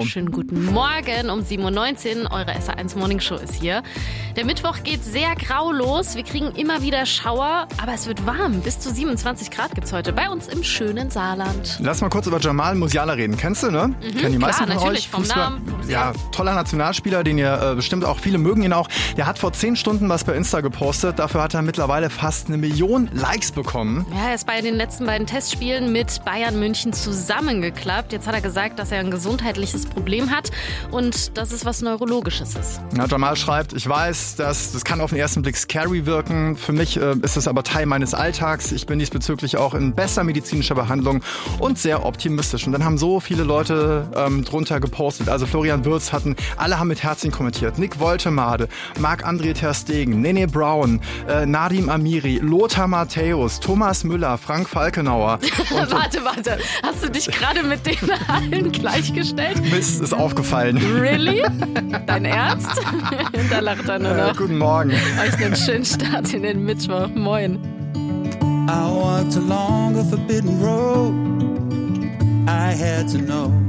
Schönen guten Morgen um 7.19 Uhr. Eure SR1 Morning Show ist hier. Der Mittwoch geht sehr grau los. Wir kriegen immer wieder Schauer, aber es wird warm. Bis zu 27 Grad gibt es heute bei uns im schönen Saarland. Lass mal kurz über Jamal Musiala reden. Kennst du, ne? Kennen die meisten klar, von natürlich, euch. vom Namen, vom ja, toller Nationalspieler, den ihr bestimmt auch, viele mögen ihn auch. Der hat vor 10 Stunden was bei Insta gepostet. Dafür hat er mittlerweile fast 1 Million Likes bekommen. Ja, er ist bei den letzten beiden Testspielen mit Bayern München zusammengeklappt. Jetzt hat er gesagt, dass er ein gesundheitliches Problem hat und dass es was Neurologisches ist. Ja, Jamal schreibt, ich weiß, das kann auf den ersten Blick scary wirken. Für mich ist es aber Teil meines Alltags. Ich bin diesbezüglich auch in bester medizinischer Behandlung und sehr optimistisch. Und dann haben so viele Leute drunter gepostet. Also Florian Wirtz alle haben mit Herzchen kommentiert. Nick Woltemade, Marc-André ter Stegen, Nene Brown, Nadim Amiri, Lothar Matthäus, Thomas Müller, Frank Falkenauer. Und Warte. Hast du dich gerade mit denen allen gleichgestellt? Mist, ist aufgefallen. Really? Dein Ernst? Da lacht er nur noch. Guten Morgen. Euch einen schönen Start in den Mittwoch. Moin. I walked along a forbidden road. I had to know.